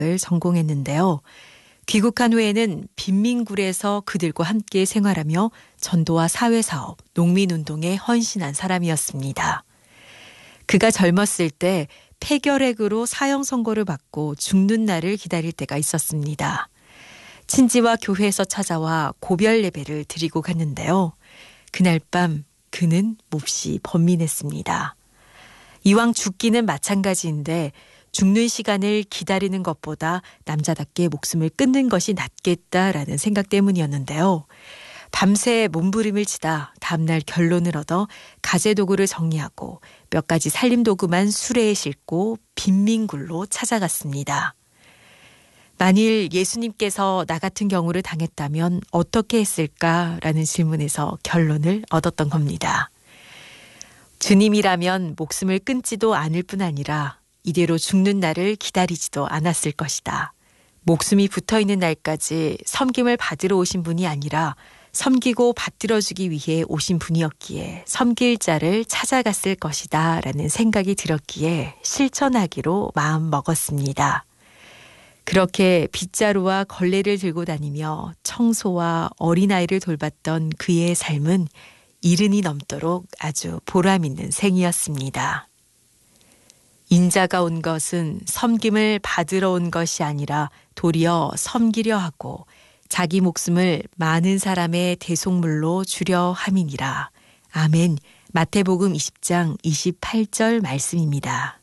전공했는데요. 귀국한 후에는 빈민굴에서 그들과 함께 생활하며 전도와 사회사업, 농민운동에 헌신한 사람이었습니다. 그가 젊었을 때 폐결핵으로 사형 선고를 받고 죽는 날을 기다릴 때가 있었습니다. 친지와 교회에서 찾아와 고별 예배를 드리고 갔는데요. 그날 밤 그는 몹시 번민했습니다. 이왕 죽기는 마찬가지인데 죽는 시간을 기다리는 것보다 남자답게 목숨을 끊는 것이 낫겠다라는 생각 때문이었는데요. 밤새 몸부림을 치다 다음날 결론을 얻어 가재도구를 정리하고 몇 가지 살림도구만 수레에 싣고 빈민굴로 찾아갔습니다. 만일 예수님께서 나 같은 경우를 당했다면 어떻게 했을까라는 질문에서 결론을 얻었던 겁니다. 주님이라면 목숨을 끊지도 않을 뿐 아니라 이대로 죽는 날을 기다리지도 않았을 것이다. 목숨이 붙어있는 날까지 섬김을 받으러 오신 분이 아니라 섬기고 받들어주기 위해 오신 분이었기에 섬길 자를 찾아갔을 것이다 라는 생각이 들었기에 실천하기로 마음먹었습니다. 그렇게 빗자루와 걸레를 들고 다니며 청소와 어린아이를 돌봤던 그의 삶은 이른이 넘도록 아주 보람있는 생이었습니다. 인자가 온 것은 섬김을 받으러 온 것이 아니라 도리어 섬기려 하고 자기 목숨을 많은 사람의 대속물로 주려 함이니라. 아멘. 마태복음 20장 28절 말씀입니다.